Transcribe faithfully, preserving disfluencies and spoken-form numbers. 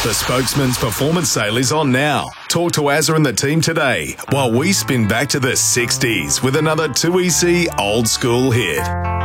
The Spokesman's performance sale is on now. Talk to Azza and the team today while we spin back to the sixties with another two E C old school hit.